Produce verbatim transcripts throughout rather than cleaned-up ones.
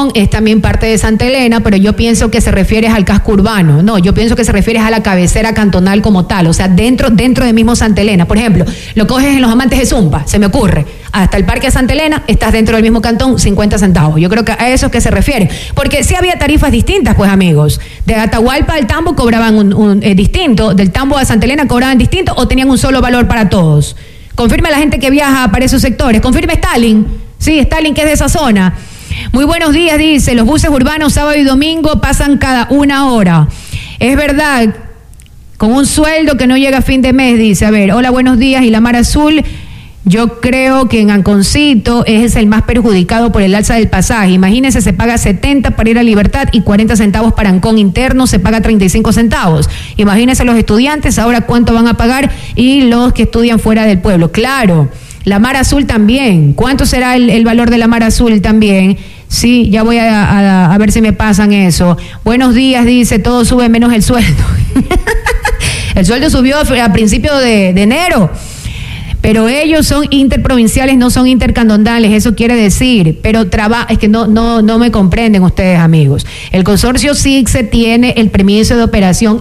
Cantón es también parte de Santa Elena, pero yo pienso que se refiere al casco urbano. No, yo pienso que se refiere a la cabecera cantonal como tal, o sea, dentro, dentro de mismo Santa Elena. Por ejemplo, lo coges en los Amantes de Zumpa, se me ocurre, hasta el Parque de Santa Elena, estás dentro del mismo cantón, cincuenta centavos. Yo creo que a eso es que se refiere, porque sí había tarifas distintas, pues amigos. De Atahualpa al Tambo cobraban un, un eh, distinto, del Tambo a Santa Elena cobraban distinto, o tenían un solo valor para todos. Confirme la gente que viaja para esos sectores, confirme Stalin, sí, Stalin que es de esa zona. Muy buenos días, dice, los buses urbanos sábado y domingo pasan cada una hora. Es verdad, con un sueldo que no llega a fin de mes, dice. A ver, hola, buenos días, y la Mar Azul, yo creo que en Anconcito es el más perjudicado por el alza del pasaje. Imagínense, se paga setenta para ir a Libertad y cuarenta centavos para Ancón interno, se paga treinta y cinco centavos. Imagínense los estudiantes, ahora cuánto van a pagar, y los que estudian fuera del pueblo. Claro. La Mar Azul también. ¿Cuánto será el, el valor de la Mar Azul también? Sí, ya voy a, a, a ver si me pasan eso. Buenos días, dice, todo sube menos el sueldo. El sueldo subió a principios de, de enero. Pero ellos son interprovinciales, no son intercantonales, eso quiere decir, pero traba, es que no, no, no me comprenden ustedes, amigos. El consorcio SICSE tiene el permiso de operación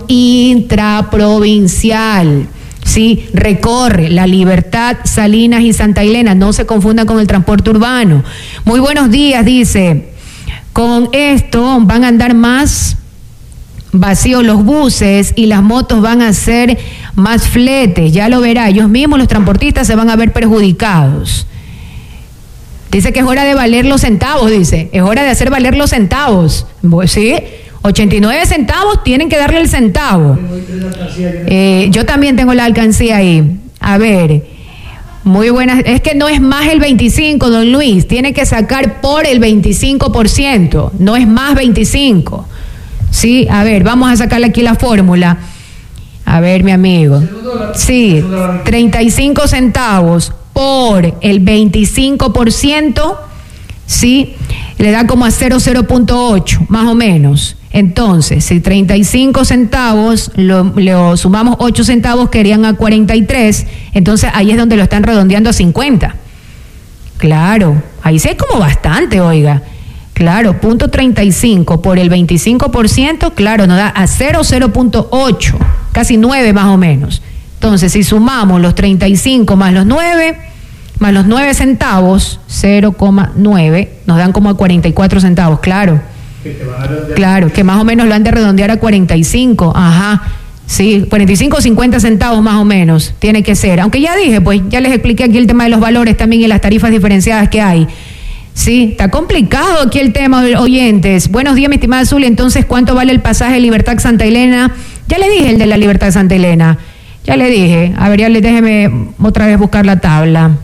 intraprovincial. Sí, recorre La Libertad, Salinas y Santa Elena, no se confundan con el transporte urbano. Muy buenos días, dice, con esto van a andar más vacíos los buses y las motos van a ser más fletes, ya lo verá, ellos mismos, los transportistas, se van a ver perjudicados. Dice que es hora de valer los centavos, dice, es hora de hacer valer los centavos, ¿sí? ochenta y nueve centavos, tienen que darle el centavo. Eh, yo también tengo la alcancía ahí. A ver, muy buenas. Es que no es más el veinticinco, don Luis. Tiene que sacar por el veinticinco por ciento. No es más veinticinco. Sí, a ver, vamos a sacarle aquí la fórmula. A ver, mi amigo. Sí, treinta y cinco centavos por el veinticinco por ciento. Sí, le da como a cero coma cero punto ocho, más o menos. Entonces, si treinta y cinco centavos, lo, lo sumamos ocho centavos, querían a cuarenta y tres, entonces ahí es donde lo están redondeando a cincuenta. Claro, ahí sí es como bastante, oiga. Claro, punto treinta y cinco por el veinticinco por ciento, claro, nos da a cero coma cero punto ocho, casi nueve más o menos. Entonces, si sumamos los treinta y cinco más los nueve, más los nueve centavos, cero coma nueve, nos dan como a cuarenta y cuatro centavos, claro. Claro, que más o menos lo han de redondear a cuarenta y cinco, ajá, sí, cuarenta y cinco o cincuenta centavos más o menos, tiene que ser. Aunque ya dije, pues ya les expliqué aquí el tema de los valores también y las tarifas diferenciadas que hay. Sí, está complicado aquí el tema, oyentes. Buenos días, mi estimada Azul. Entonces, ¿cuánto vale el pasaje Libertad Santa Elena? Ya le dije el de la Libertad Santa Elena, ya le dije. A ver, ya le déjeme otra vez buscar la tabla.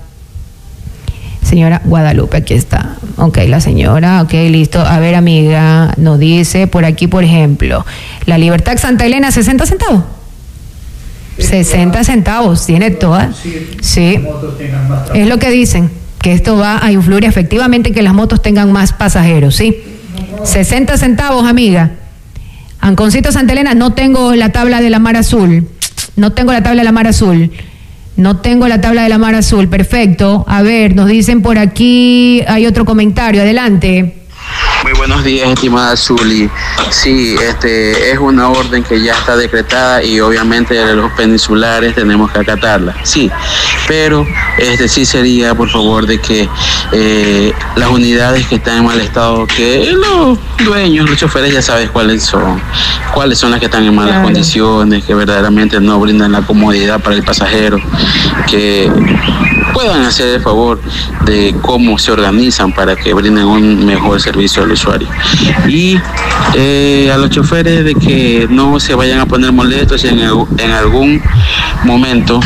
Señora Guadalupe, aquí está. Ok, la señora, ok, listo. A ver, amiga, nos dice por aquí, por ejemplo, la Libertad Santa Elena, sesenta centavos. sesenta centavos, tiene toda. Sí, es lo que dicen, que esto va a influir efectivamente que las motos tengan más pasajeros, ¿sí? sesenta centavos, amiga. Anconcito Santa Elena, no tengo la tabla de la Mar Azul. No tengo la tabla de la Mar Azul. No tengo la tabla de la Mar Azul, perfecto. A ver, nos dicen por aquí, hay otro comentario, adelante. Muy buenos días, estimada Zuli. Sí, este es una orden que ya está decretada y obviamente los peninsulares tenemos que acatarla. Sí, pero este sí sería, por favor, de que eh, las unidades que están en mal estado, que los dueños, los choferes ya sabes cuáles son, cuáles son las que están en malas claro. condiciones, que verdaderamente no brindan la comodidad para el pasajero, que puedan hacer el favor de cómo se organizan para que brinden un mejor servicio al usuario. Y eh, a los choferes de que no se vayan a poner molestos y en, en algún momento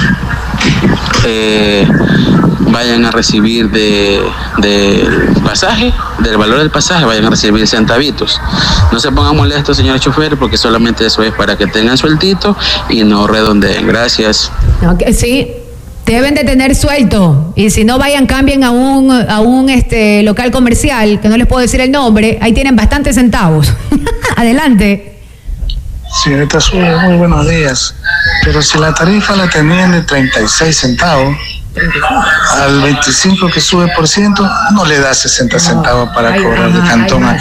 eh, vayan a recibir de del pasaje, del valor del pasaje, vayan a recibir centavitos. No se pongan molestos, señores choferes, porque solamente eso es para que tengan sueltito y no redondeen. Gracias. Okay, sí. Deben de tener suelto, y si no vayan, cambien a un a un este local comercial, que no les puedo decir el nombre, ahí tienen bastantes centavos. Adelante. Señorita Azul, muy buenos días. Pero si la tarifa la tenían de treinta y seis centavos, al veinticinco que sube por ciento, no le da sesenta centavos para cobrar de cantón a